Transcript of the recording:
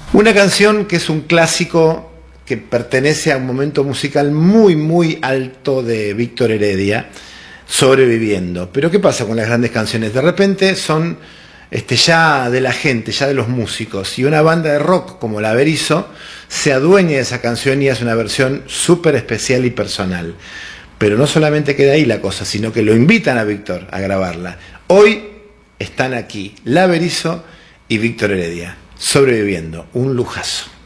Una canción que es un clásico que pertenece a un momento musical muy alto de Víctor Heredia, Sobreviviendo. Pero ¿qué pasa con las grandes canciones? De repente son ya de la gente, ya de los músicos, y una banda de rock como la Berisso se adueña de esa canción y hace una versión súper especial y personal. Pero no solamente queda ahí la cosa, sino que lo invitan a Víctor a grabarla. Hoy están aquí la Berisso y Víctor Heredia, Sobreviviendo, un lujazo.